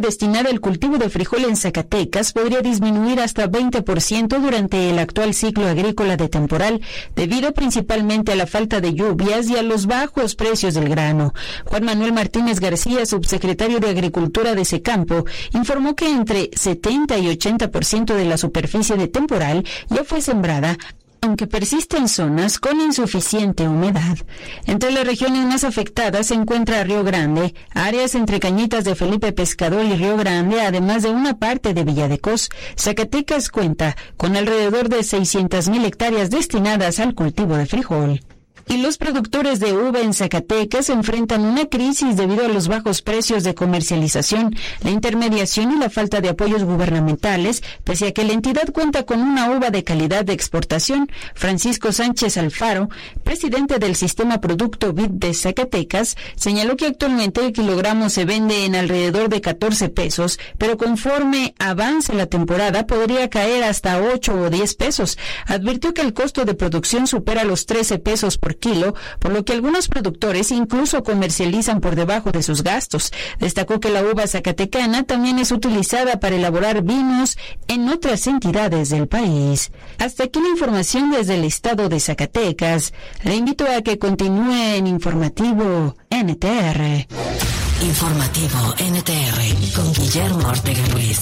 destinada al cultivo de frijol en Zacatecas podría disminuir hasta 20% durante el actual ciclo agrícola de temporal, debido principalmente a la falta de lluvias y a los bajos precios del grano. Juan Manuel Martínez García, subsecretario de Agricultura de Secampo, informó que entre 70 y 80% de la superficie de temporal ya fue sembrada, aunque persisten zonas con insuficiente humedad. Entre las regiones más afectadas se encuentra Río Grande, áreas entre Cañitas de Felipe Pescador y Río Grande, además de una parte de Villa de Cos. Zacatecas cuenta con alrededor de 600,000 hectáreas destinadas al cultivo de frijol. Y los productores de uva en Zacatecas enfrentan una crisis debido a los bajos precios de comercialización, la intermediación y la falta de apoyos gubernamentales, pese a que la entidad cuenta con una uva de calidad de exportación. Francisco Sánchez Alfaro, presidente del Sistema Producto Vid de Zacatecas, señaló que actualmente el kilogramo se vende en alrededor de 14 pesos, pero conforme avance la temporada podría caer hasta 8 o 10 pesos. Advirtió que el costo de producción supera los 13 pesos por kilo, por lo que algunos productores incluso comercializan por debajo de sus gastos. Destacó que la uva zacatecana también es utilizada para elaborar vinos en otras entidades del país. Hasta aquí la información desde el estado de Zacatecas. Le invito a que continúe en Informativo NTR. Informativo NTR con Guillermo Ortega Ruiz.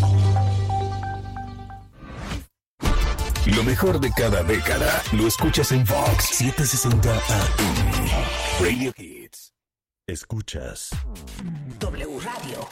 Lo mejor de cada década lo escuchas en Vox 760 AM. Radio Hits. Escuchas W Radio.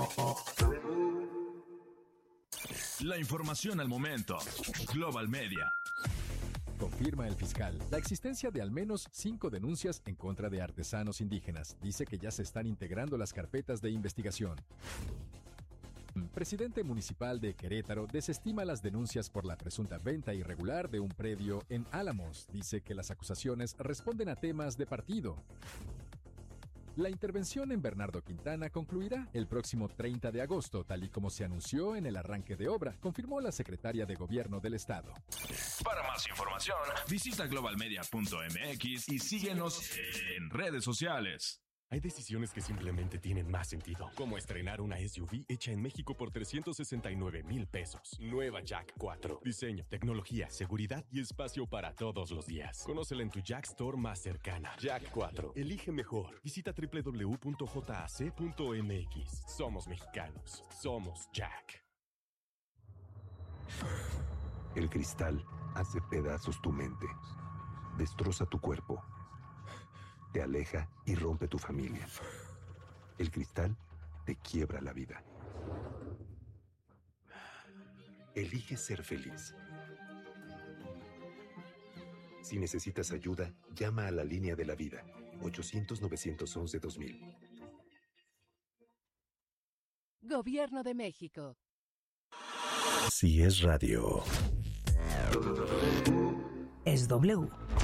La información al momento. Global Media. Confirma el fiscal la existencia de al menos 5 denuncias en contra de artesanos indígenas. Dice que ya se están integrando las carpetas de investigación. Presidente municipal de Querétaro desestima las denuncias por la presunta venta irregular de un predio en Álamos. Dice que las acusaciones responden a temas de partido. La intervención en Bernardo Quintana concluirá el próximo 30 de agosto, tal y como se anunció en el arranque de obra, confirmó la secretaria de Gobierno del Estado. Para más información, visita globalmedia.mx y síguenos en redes sociales. Hay decisiones que simplemente tienen más sentido, como estrenar una SUV hecha en México por 369,000 pesos. Nueva Jack 4. Diseño, tecnología, seguridad y espacio para todos los días. Conócela en tu Jack Store más cercana. Jack 4. Elige mejor. Visita www.jac.mx. Somos mexicanos. Somos Jack. El cristal hace pedazos tu mente. Destroza tu cuerpo. Te aleja y rompe tu familia. El cristal te quiebra la vida. Elige ser feliz. Si necesitas ayuda, llama a la línea de la vida. 800-911-2000. Gobierno de México. Si es radio. Es W.